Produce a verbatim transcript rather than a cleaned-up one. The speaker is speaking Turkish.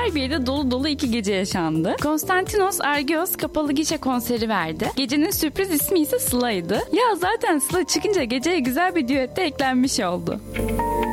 Harbiye'de dolu dolu iki gece yaşandı. Konstantinos Argeos kapalı gişe konseri verdi. Gecenin sürpriz ismi ise Sıla'ydı. Ya zaten Sıla çıkınca geceye güzel bir düet de eklenmiş oldu.